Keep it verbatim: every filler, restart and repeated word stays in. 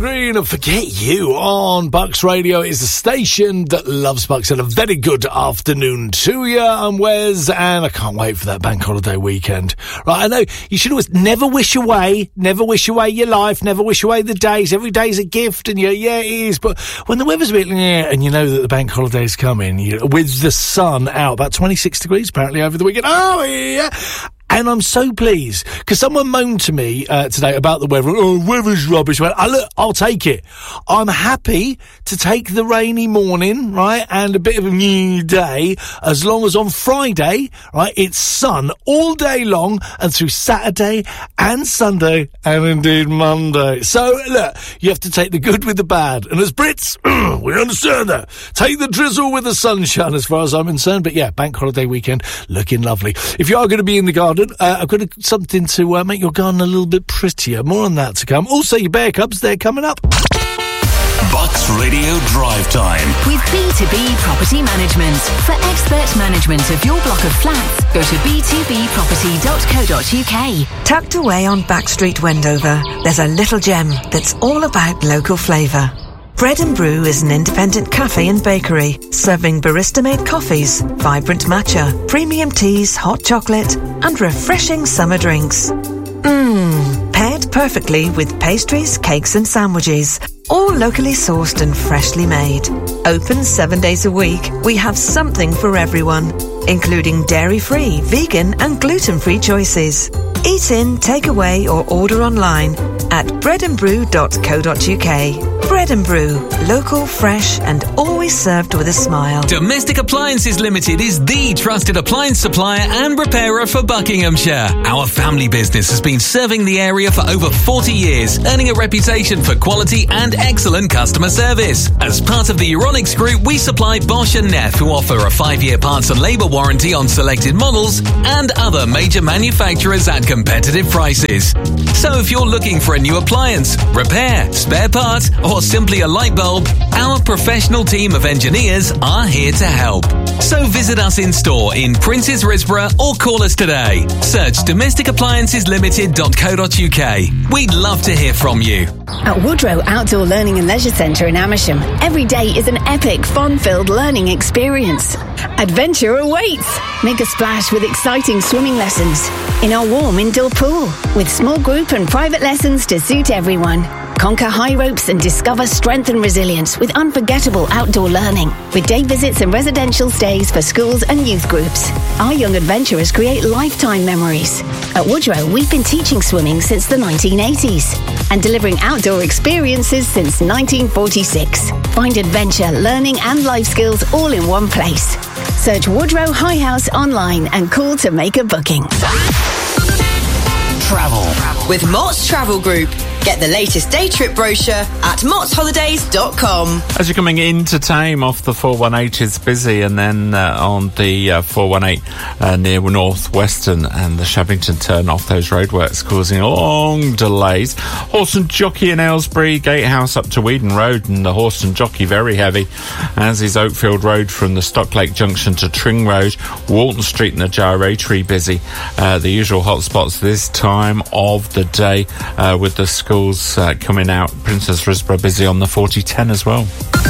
Green of Forget You on Bucks Radio. Is the station that loves Bucks, and a very good afternoon to you. I'm Wes, and I can't wait for that bank holiday weekend. Right, I know you should always never wish away, never wish away your life, never wish away the days. Every day's a gift, and yeah, yeah, it is. But when the weather's a bit, yeah, and you know that the bank holiday's coming, you know, with the sun out, about twenty-six degrees apparently over the weekend. Oh, yeah. And I'm so pleased, because someone moaned to me uh, today about the weather. Oh, weather's rubbish. Well, I, look, I'll take it. I'm happy to take the rainy morning, right, and a bit of a new day, as long as on Friday, right, it's sun all day long, and through Saturday and Sunday, and indeed Monday. So, look, you have to take the good with the bad. And as Brits, we understand that. Take the drizzle with the sunshine, as far as I'm concerned. But yeah, bank holiday weekend, looking lovely. If you are going to be in the garden, Uh, I've got a, something to uh, make your garden a little bit prettier. More on that to come. Also, your bear cubs, they're coming up. Bucks Radio Drive Time. With B two B Property Management. For expert management of your block of flats, go to b two b property dot co dot u k. Tucked away on Backstreet, Wendover, there's a little gem that's all about local flavour. Bread and Brew is an independent cafe and bakery, serving barista-made coffees, vibrant matcha, premium teas, hot chocolate, and refreshing summer drinks. Mmm, paired perfectly with pastries, cakes and sandwiches, all locally sourced and freshly made. Open seven days a week, we have something for everyone, including dairy-free, vegan and gluten-free choices. Eat in, take away or order online at bread and brew dot co dot u k. Bread and Brew, local, fresh and always served with a smile. Domestic Appliances Limited is the trusted appliance supplier and repairer for Buckinghamshire. Our family business has been serving the area for over forty years, earning a reputation for quality and excellent customer service. As part of the Euronics Group, we supply Bosch and Neff, who offer a five-year parts and labour warranty on selected models, and other major manufacturers at competitive prices. So if you're looking for a new appliance, repair, spare part, or simply a light bulb, our professional team of engineers are here to help. So visit us in store in Princes Risborough or call us today. Search domestic appliances limited dot co dot u k. We'd love to hear from you. At Woodrow Outdoor Learning and Leisure Centre in Amersham, every day is an epic, fun-filled learning experience. Adventure awaits. Make a splash with exciting swimming lessons in our warm indoor pool, with small group and private lessons to suit everyone. Conquer high ropes and discover strength and resilience with unforgettable outdoor learning, with day visits and residential stays for schools and youth groups. Our young adventurers create lifetime memories. At Woodrow, we've been teaching swimming since the nineteen eighties and delivering outdoor experiences since nineteen forty-six. Find adventure, learning and life skills all in one place. Search Woodrow High House online and call to make a booking. Travel. With Mott's Travel Group. Get the latest day trip brochure at motts holidays dot com. As you're coming into Tame off the four one eight, it's busy, and then uh, on the uh, four one eight uh, near North Western and the Shabbington turn off, those roadworks causing long delays. Horse and Jockey in Aylesbury, Gatehouse up to Weedon Road, and the Horse and Jockey very heavy, as is Oakfield Road from the Stocklake Junction to Tring Road. Walton Street and the Gyratory busy. Uh, the usual hotspots this time of the day uh, with the schools uh, coming out. Princess Risborough busy on the forty ten as well.